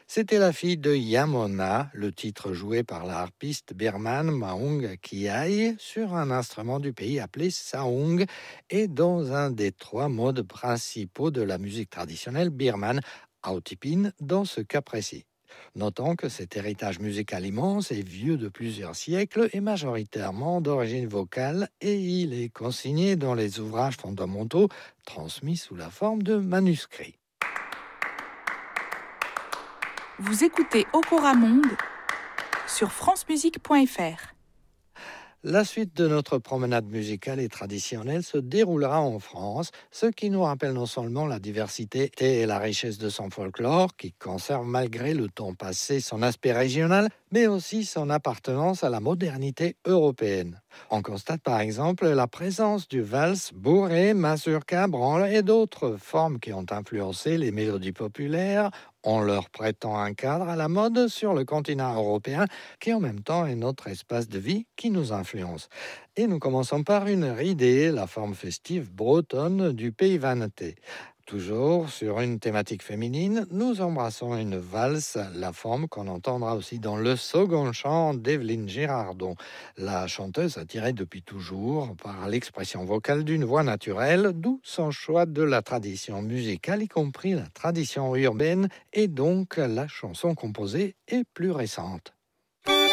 C'était la fille de Yamona, le titre joué par la harpiste birmane Maung Kiai sur un instrument du pays appelé saung et dans un des trois modes principaux de la musique traditionnelle birmane, autipin dans ce cas précis. Notons que cet héritage musical immense est vieux de plusieurs siècles et majoritairement d'origine vocale et il est consigné dans les ouvrages fondamentaux transmis sous la forme de manuscrits. Vous écoutez Okora Monde sur francemusique.fr. La suite de notre promenade musicale et traditionnelle se déroulera en France, ce qui nous rappelle non seulement la diversité et la richesse de son folklore, qui conserve malgré le temps passé son aspect régional, mais aussi son appartenance à la modernité européenne. On constate par exemple la présence du vals, bourré, mazurka, branle et d'autres formes qui ont influencé les mélodies populaires, en leur prêtant un cadre à la mode sur le continent européen qui en même temps est notre espace de vie qui nous influence. Et nous commençons par une ridée, la forme festive bretonne du pays vannetais. Toujours sur une thématique féminine, nous embrassons une valse, la forme qu'on entendra aussi dans le second chant d'Evelyne Girardon. La chanteuse attirée depuis toujours par l'expression vocale d'une voix naturelle, d'où son choix de la tradition musicale, y compris la tradition urbaine, et donc la chanson composée est plus récente.